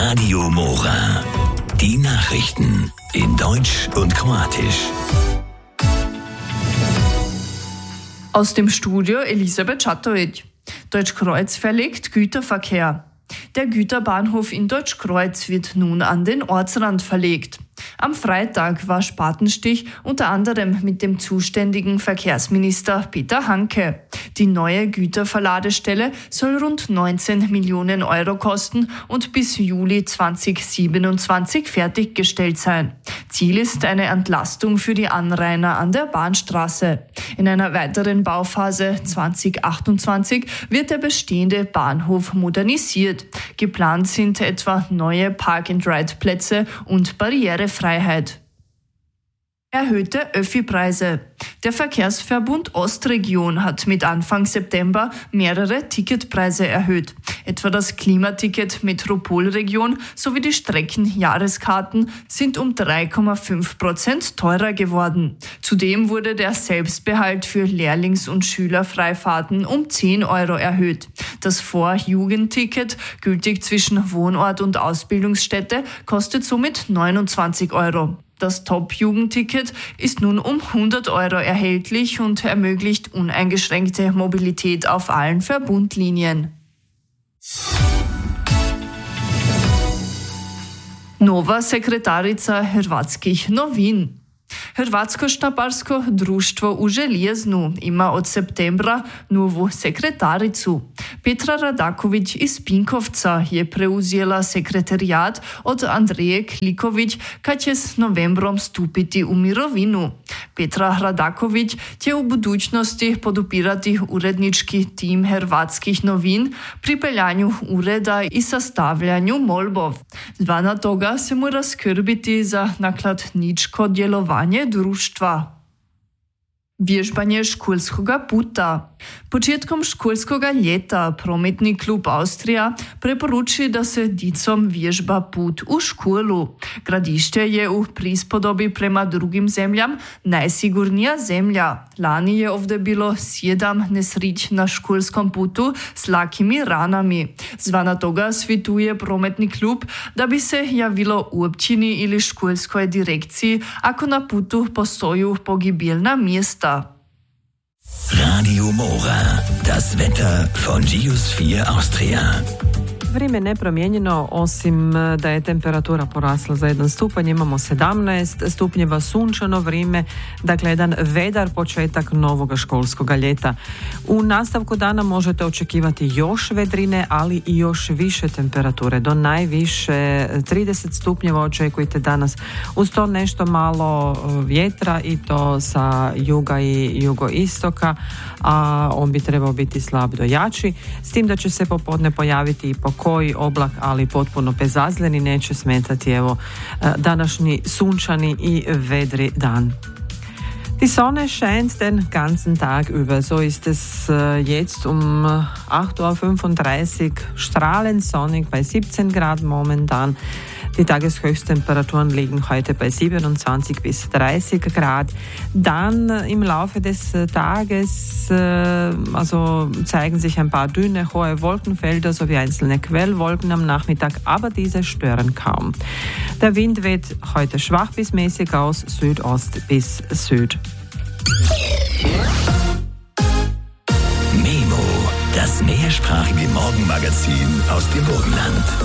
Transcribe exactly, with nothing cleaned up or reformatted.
Radio Mora. Die Nachrichten in Deutsch und Kroatisch. Aus dem Studio Elisabeth Schatovic. Deutschkreuz verlegt Güterverkehr. Der Güterbahnhof in Deutschkreuz wird nun an den Ortsrand verlegt. Am Freitag war Spatenstich unter anderem mit dem zuständigen Verkehrsminister Peter Hanke. Die neue Güterverladestelle soll rund neunzehn Millionen Euro kosten und bis Juli zweitausendsiebenundzwanzig fertiggestellt sein. Ziel ist eine Entlastung für die Anrainer an der Bahnstraße. In einer weiteren Bauphase zweitausendachtundzwanzig wird der bestehende Bahnhof modernisiert. Geplant sind etwa neue Park-and-Ride-Plätze und Barrierefreiheit. Erhöhte Öffi-Preise. Der Verkehrsverbund Ostregion hat mit Anfang September mehrere Ticketpreise erhöht. Etwa das Klimaticket Metropolregion sowie die Streckenjahreskarten sind um drei Komma fünf Prozent teurer geworden. Zudem wurde der Selbstbehalt für Lehrlings- und Schülerfreifahrten um zehn Euro erhöht. Das Vorjugendticket, gültig zwischen Wohnort und Ausbildungsstätte, kostet somit neunundzwanzig Euro. Das Top-Jugendticket ist nun um hundert Euro erhältlich und ermöglicht uneingeschränkte Mobilität auf allen Verbundlinien. Nova sekretarica Hrvatskih novin. Hrvatsko-štamparsko društvo u Željeznu ima od septembra novu sekretaricu. Petra Radaković iz Pinkovca je preuzela sekretarijat od Andreje Kliković kad će s novembrom stupiti u mirovinu. Petra Radaković će u budućnosti podupirati urednički tim Hrvatskih novin pri peljanju ureda i sastavljanju molbov. Zvana toga se mora skrbiti za nakladničko djelovanje društva. Vježbanje školskoga puta. Početkom školskoga ljeta Prometni klub Austrija preporuči da se dicom vježba put u školu. Gradište je u prispodobi prema drugim zemljam najsigurnija zemlja. Lani je ovdje bilo sedam nesrić na školskom putu s lakimi ranami. Zvana toga svituje Prometni klub da bi se javilo u općini ili školskoj direkciji ako na putu postoju pogibilna mjesta. Radio Mora, das Wetter von Geosphere Austria. Vrijeme nepromijenjeno, osim da je temperatura porasla za jedan stupanj, imamo sedamnaest stupnjeva, sunčano vrijeme, dakle jedan vedar početak novog školskog ljeta. U nastavku dana možete očekivati još vedrine, ali i još više temperature, do najviše trideset stupnjeva očekujete danas. Uz to nešto malo vjetra i to sa juga i jugoistoka, a on bi trebao biti slab do jači, s tim da će se popodne pojaviti i po koji oblak, ali potpuno bezazleni, neće smetati evo današnji sunčani i vedri dan. Die Sonne scheint den ganzen Tag über. So ist es jetzt um acht Uhr fünfunddreißig strahlend sonnig bei siebzehn Grad momentan. Die Tageshöchsttemperaturen liegen heute bei siebenundzwanzig bis dreißig Grad. Dann im Laufe des Tages also zeigen sich ein paar dünne, hohe Wolkenfelder sowie einzelne Quellwolken am Nachmittag, aber diese stören kaum. Der Wind weht heute schwach bis mäßig aus Südost bis Süd. Memo, das mehrsprachige Morgenmagazin aus dem Burgenland.